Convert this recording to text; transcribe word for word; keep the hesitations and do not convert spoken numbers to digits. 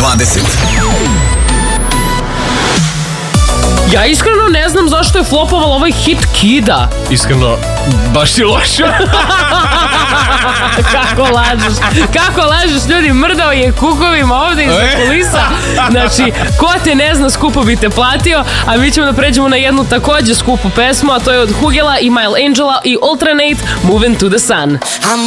dvadeset. Ja iskreno ne znam zašto je flopoval ovaj hit Kida. Iskreno, baš si loša. Kako lažeš, kako lažeš, ljudi, mrdao je kukovima ovde iza kulisa. Znači, ko te ne zna, skupo bi te platio, a mi ćemo da pređemo na jednu takođe skupu pesmu, a to je od Hugela i Mile Angela i Ultranate, Moving to the Sun.